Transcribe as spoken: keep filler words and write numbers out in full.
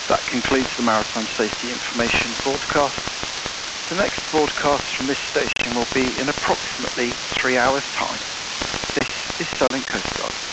That concludes the Maritime Safety Information broadcast. The next broadcast from this station will be in approximately three hours' time. This is Stirling Coast Guard.